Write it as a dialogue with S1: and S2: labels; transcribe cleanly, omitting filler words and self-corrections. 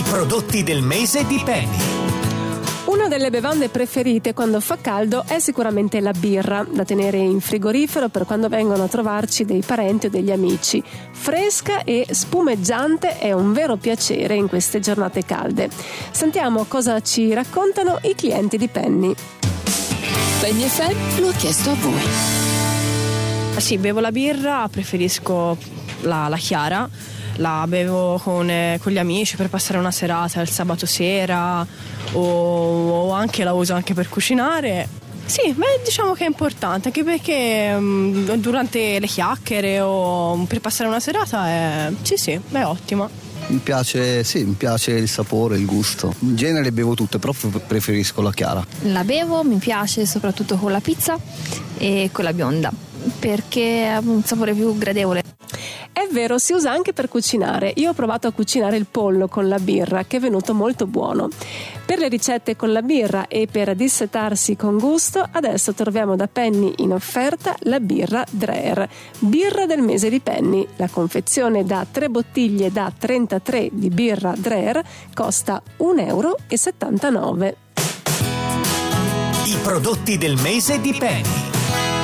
S1: prodotti del mese di Penny.
S2: Una delle bevande preferite quando fa caldo è sicuramente la birra, da tenere in frigorifero per quando vengono a trovarci dei parenti o degli amici. Fresca e spumeggiante è un vero piacere in queste giornate calde. Sentiamo cosa ci raccontano i clienti di Penny.
S3: Penny FM lo ha chiesto a voi.
S4: Sì, bevo la birra, preferisco la chiara. La bevo con gli amici per passare una serata il sabato sera o anche la uso anche per cucinare. Sì, diciamo che è importante, anche perché durante le chiacchiere o per passare una serata è ottima.
S5: Mi piace il sapore, il gusto. In genere bevo tutte, però preferisco la chiara.
S6: La bevo, mi piace soprattutto con la pizza e con la bionda, perché ha un sapore più gradevole.
S2: È vero, si usa anche per cucinare. Io ho provato a cucinare il pollo con la birra, che è venuto molto buono. Per le ricette con la birra e per dissetarsi con gusto, adesso troviamo da Penny in offerta la birra Dreher, birra del mese di Penny. La confezione da 3 bottiglie da 33 di birra Dreher costa €1,79.
S1: I prodotti del mese di Penny.